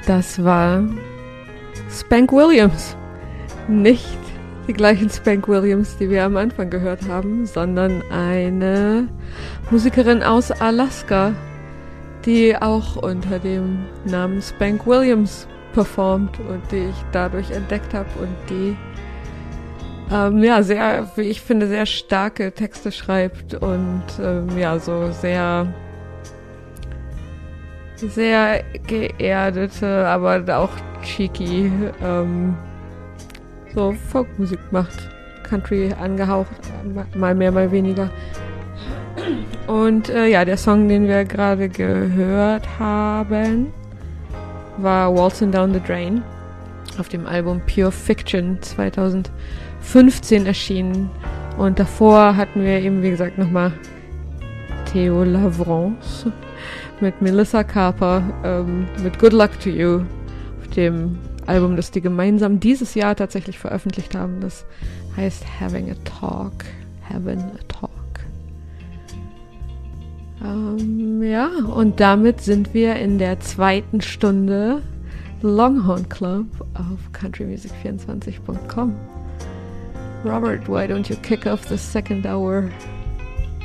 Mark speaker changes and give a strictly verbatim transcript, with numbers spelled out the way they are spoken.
Speaker 1: Das war Spank Williams. Nicht die gleichen Spank Williams, die wir am Anfang gehört haben, sondern eine Musikerin aus Alaska, die auch unter dem Namen Spank Williams performt und die ich dadurch entdeckt habe und die ähm, ja sehr, wie ich finde, sehr starke Texte schreibt und ähm, ja so sehr sehr geerdete, aber auch cheeky ähm, so Folkmusik macht. Country angehaucht, mal mehr, mal weniger. Und äh, ja, der Song, den wir gerade gehört haben, war Waltzing Down the Drain auf dem Album Pure Fiction zwanzig fünfzehn erschienen. Und davor hatten wir eben, wie gesagt, nochmal Theo Lavrance mit Melissa Carper, ähm, mit Good Luck to You auf dem Album, das die gemeinsam dieses Jahr tatsächlich veröffentlicht haben. Das heißt Having a Talk. Having a Talk. Ähm, ja, und damit sind wir in der zweiten Stunde Longhorn Club auf country music vierundzwanzig punkt com. Robert, why don't you kick off the second hour?